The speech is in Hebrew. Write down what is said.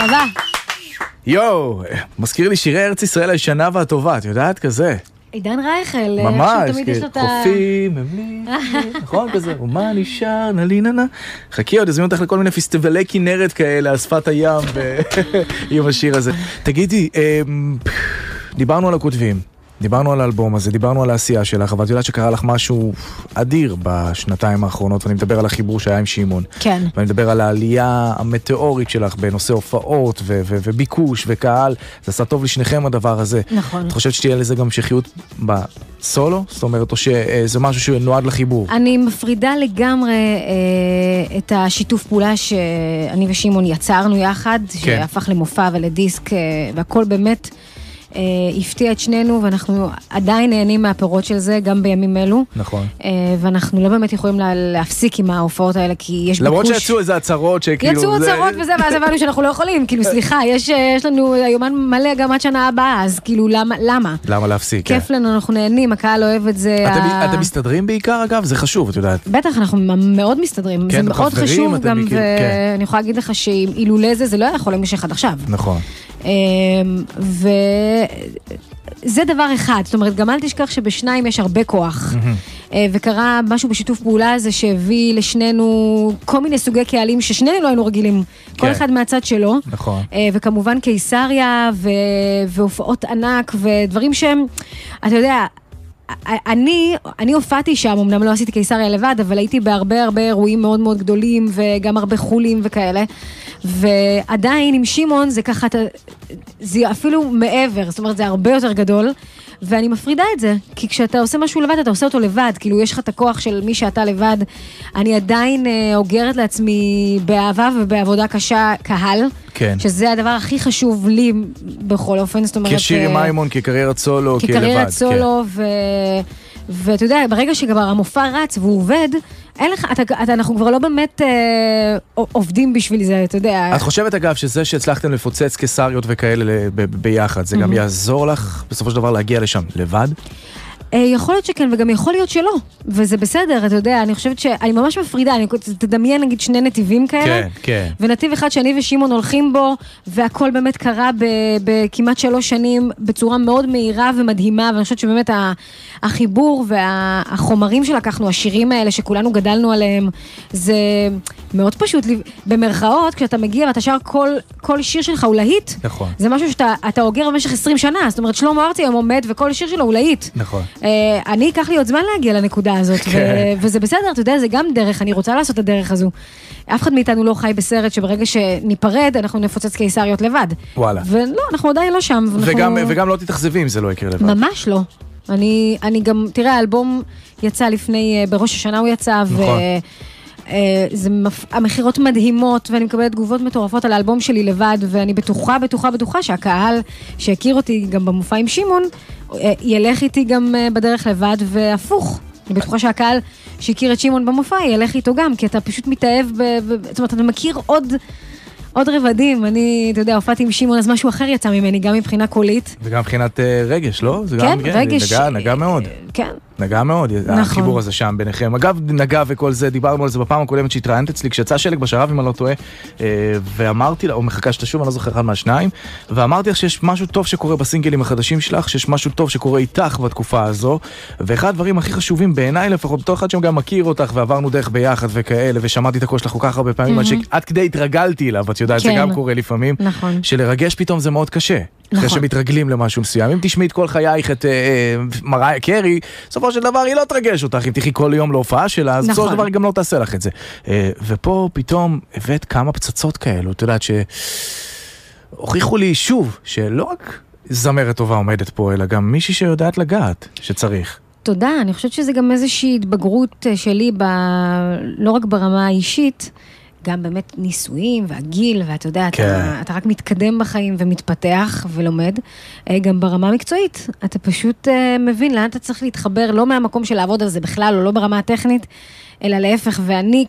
הבא. יואו, מזכיר לי שירי ארץ ישראל הישנה והטובה, את יודעת כזה? עידן רייכל, ממש, חופים, הם לי, נכון כזה, ומה נשאר, נליננה. חכי, עוד הזמינו אותך לכל מיני פסטיבלי כנרת כאלה, על שפת הים, עם השיר הזה. תגידי, דיברנו על הכותבים, דיברנו על האלבום הזה, דיברנו על העשייה שלך, אבל את יודעת שקרה לך משהו אדיר בשנתיים האחרונות, ואני מדבר על החיבור שהיה עם שמעון. כן. ואני מדבר על העלייה המטאורית שלך בנושא הופעות וביקוש וקהל. זה עשה טוב לשניכם הדבר הזה. נכון. את חושבת שתהיה לזה גם המשכיות בסולו? זאת אומרת, או שזה משהו שנועד לחיבור? אני מפרידה לגמרי את השיתוף פעולה שאני ושמעון יצרנו יחד, שהפך למופע ולדיסק, והכל באמת הפתיע את שנינו, ואנחנו עדיין נהנים מהפירות של זה, גם בימים אלו. נכון. ואנחנו לא באמת יכולים להפסיק עם ההופעות האלה, כי יש ביקוש. למרות שיצאו איזה הצהרות שכאילו... יצאו הצהרות וזה, ואז הבנו שאנחנו לא יכולים. כאילו, סליחה, יש לנו יומן מלא גם עד שנה הבאה, אז כאילו, למה? למה להפסיק? כיף לנו, אנחנו נהנים, הקהל אוהב את זה. אתם מסתדרים בעיקר, אגב? זה חשוב, את יודעת. בטח, אנחנו מאוד מסתדרים. זה מאוד חשוב גם, ואני יכולה להגיד לך שאילולא זה לא היה יכול להמשיך עד עכשיו. נכון. וזה דבר אחד, זאת אומרת, גם אל תשכח שבשניים יש הרבה כוח, וקרה משהו בשיתוף פעולה הזה שהביא לשנינו כל מיני סוגי קהלים ששנינו לא היינו רגילים, כל אחד מהצד שלו, וכמובן קיסריה והופעות ענק ודברים שהם, אתה יודע, אני הופעתי שם, אמנם לא עשיתי קיסריה לבד, אבל הייתי בהרבה אירועים מאוד מאוד גדולים, וגם הרבה חולים וכאלה, ועדיין עם שמעון זה ככה, זה אפילו מעבר, זאת אומרת זה הרבה יותר גדול, ואני מפרידה את זה, כי כשאתה עושה משהו לבד, אתה עושה אותו לבד, כאילו יש לך את הכוח של מי שאתה לבד, אני עדיין אוגרת לעצמי באהבה ובעבודה קשה קהל, כן. שזה הדבר הכי חשוב לי בכל אופן, זאת אומרת... כשיר עם איימון, כקריירת סולו, כלבד. כקריירת סולו, ואתה יודע, ברגע שכבר המופע רץ והוא עובד, אין לך, אנחנו כבר לא באמת עובדים בשביל זה, אתה יודע. את חושבת אגב שזה שהצלחתם לפוצץ קיסריות וכאלה ביחד, זה גם יעזור לך בסופו של דבר להגיע לשם לבד? יכול להיות שכן, וגם יכול להיות שלא, וזה בסדר, אתה יודע, אני חושבת שאני ממש מפרידה, אני תדמיין נגיד שני נתיבים כאלה, כן, כן. ונתיב אחד שאני ושמעון הולכים בו, והכל באמת קרה בכמעט 3 שנים, בצורה מאוד מהירה ומדהימה, ואני חושבת שבאמת החיבור והחומרים שלקחנו, השירים האלה שכולנו גדלנו עליהם, זה מאוד פשוט, במרכאות, כשאתה מגיע ואתה שר כל שיר שלך הוא להיט, נכון. זה משהו שאתה אוגר במשך 20 שנה, זאת אומרת, שלמה ארצי היום עומד וכל שיר שלו הוא להיט. נכון. אני אקח לי עוד זמן להגיע לנקודה הזאת, וזה בסדר, אתה יודע, זה גם דרך, אני רוצה לעשות את הדרך הזו. אף אחד מאיתנו לא חי בסרט שברגע שניפרד, אנחנו נפוצץ קיסריות לבד. וואלה. ולא, אנחנו עדיין לא שם. וגם לא תתאכזבי אם זה לא יקרה לבד. ממש לא. אני גם, תראה, האלבום יצא לפני, בראש השנה הוא יצא, נכון. המחירות מדהימות, ואני מקבלת תגובות מטורפות על האלבום שלי לבד, ואני בטוחה שהקהל שהכיר אותי גם במופע עם שמעון, ילך איתי גם בדרך לבד, והפוך. אני בטוחה שהקהל שהכיר את שמעון במופע, ילך איתו גם, כי אתה פשוט מתאהב, זאת אומרת, אתה מכיר עוד רבדים, אתה יודע, הופעתי עם שמעון, אז משהו אחר יצא ממני, גם מבחינה קולית. וגם מבחינת רגש, לא? כן, רגש. נגע מאוד. כן. נגע מאוד, החיבור הזה שם ביניכם. אגב, נגע וכל זה, דיברנו על זה בפעם הקודמת שהתראיינת אצלי, כשיצא שלג בשרב, אם אני לא טועה, ואמרתי לה, או מחכה שאתה שוב, אני לא זוכר אחד מהשניים, ואמרתי לך שיש משהו טוב שקורה בסינגלים החדשים שלך, שיש משהו טוב שקורה איתך בתקופה הזו, ואחד הדברים הכי חשובים בעיניי, לפחות בתור אחד שגם מכיר אותך, ועברנו דרך ביחד וכאלה, ושמעתי את הקול שלך כל כך הרבה פעמים, עד כדי התרגלתי אליו, את יודעת, זה גם קורה לפעמים, שלרגש פתאום זה מאוד קשה. אחרי שמתרגלים למשהו מסוים. אם תשמעי את כל חייך את מריה קרי, בסופו של דבר היא לא תרגש אותך. אם תחי כל יום להופעה שלה, אז בסופו של דבר היא גם לא תעשה לך את זה. ופה פתאום הבאת כמה פצצות כאלו. את יודעת שהוכיחו לי שוב, שלא רק זמרת טובה עומדת פה, אלא גם מישהי שיודעת לגעת שצריך. תודה, אני חושבת שזה גם איזושהי התבגרות שלי, לא רק ברמה האישית, גם באמת ניסויים והגיל, ואתה יודע, אתה רק מתקדם בחיים ומתפתח ולומד, גם ברמה המקצועית. אתה פשוט מבין לאן אתה צריך להתחבר, לא מהמקום של לעבוד על זה בכלל, או לא ברמה הטכנית, אלא להפך, ואני